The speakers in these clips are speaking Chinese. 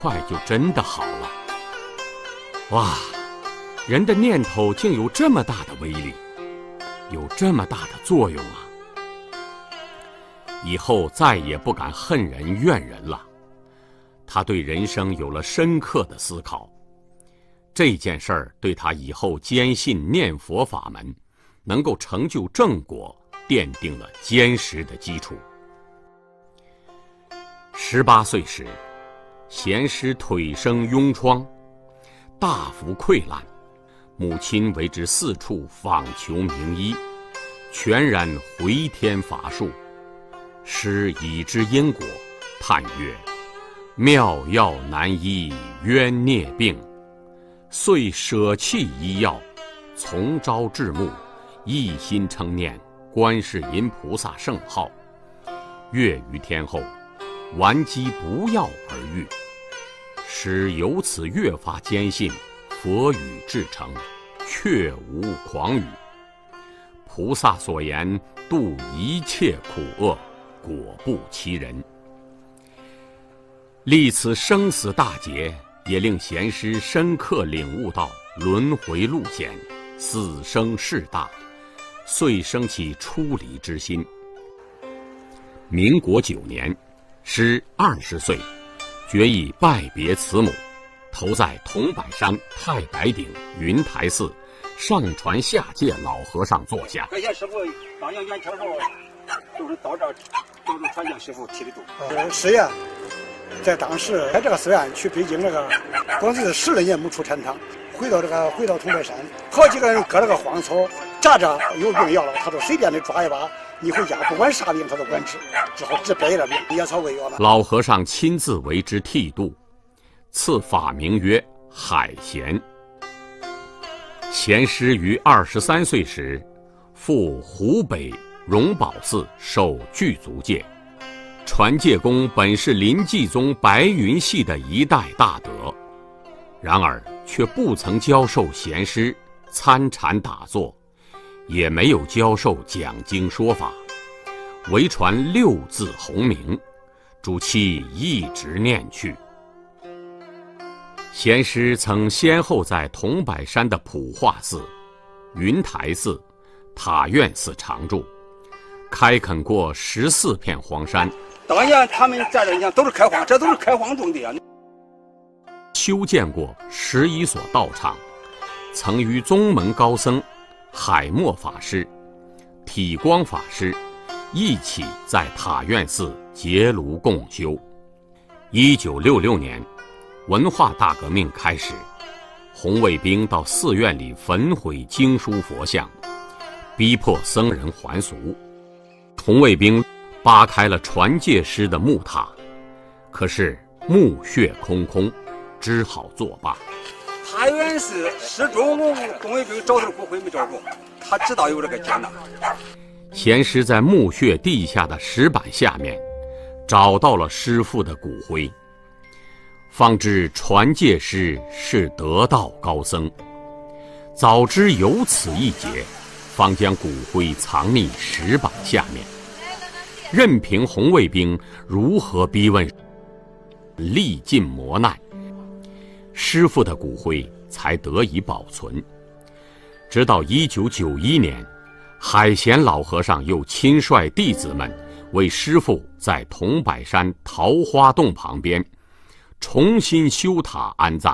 快就真的好了。哇，人的念头竟有这么大的威力，有这么大的作用啊！以后再也不敢恨人怨人了。他对人生有了深刻的思考，这件事儿对他以后坚信念佛法门能够成就正果奠定了坚实的基础。18岁时，贤师腿生痈疮，大幅溃烂，母亲为之四处访求名医，全然回天乏术。师已知因果，叹曰：妙药难医冤孽病，遂舍弃医药，从朝至暮，一心称念观世音菩萨圣号。月余天后，顽疾不药而愈。师由此越发坚信佛语至诚，确无诳语。菩萨所言度一切苦厄，果不其人。历此生死大劫，也令贤师深刻领悟到轮回路险，死生事大，遂生起出离之心。民国9年，师20岁，决意拜别慈母，投在桐柏山太白顶云台寺上传下界老和尚座下。 感谢师傅当年元朝后，就是到这儿帮助传教师傅剃的度。 师爷在当时在这个寺院去北京那个，光是12年没出禅堂，回到桐柏山，好几个人割了个荒草，扎着有病要了，他都随便的抓一把，你回家不管啥病他都管治，之后治别的病，野草为药了。 老和尚亲自为之剃度，赐法名曰海贤。贤师于23岁时，赴湖北荣宝寺受具足戒。传戒公本是临济宗白云系的一代大德，然而却不曾教授贤师参禅打坐，也没有教授讲经说法，唯传6字洪名，主其一直念去。贤师曾先后在桐柏山的普化寺、云台寺、塔院寺常住，开垦过14片荒山。 当年他们在这，你看都是开荒，这都是开荒种地啊。 修建过11所道场，曾与宗门高僧海默法师、体光法师一起在塔院寺结庐共修。1966年，文化大革命开始，红卫兵到寺院里焚毁经书佛像，逼迫僧人还俗。红卫兵扒开了传戒师的木塔，可是墓穴空空，只好作罢。 塔院寺始终红卫兵找到骨灰没找着，他知道有这个劫难。 贤师在墓穴地下的石板下面找到了师父的骨灰，方知传戒师是得道高僧。早知有此一劫，方将骨灰藏匿石板下面，任凭红卫兵如何逼问，历尽磨难，师父的骨灰才得以保存。直到1991年，海贤老和尚又亲率弟子们为师父在桐柏山桃花洞旁边重新修塔安葬。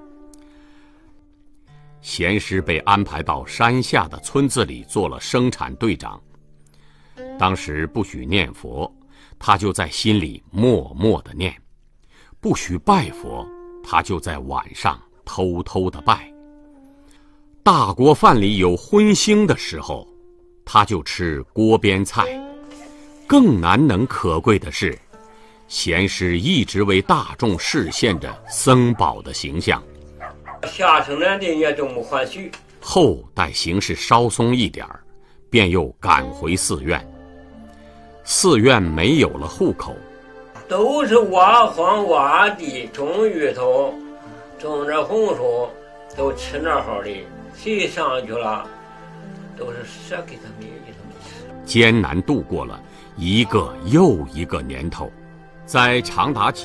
贤师被安排到山下的村子里做了生产队长。当时不许念佛，他就在心里默默地念；不许拜佛，他就在晚上偷偷地拜。大锅饭里有荤腥的时候，他就吃锅边菜。更难能可贵的是，贤师一直为大众示现着僧宝的形象。 下生人的也都没还许。 后待形势稍松一点儿，便又赶回寺院。寺院没有了户口， 都是挖荒挖地，种芋头，种着红薯，都吃那好的。谁上去了，都是舍给他们，给他们吃。 艰难度过了一个又一个年头，在长达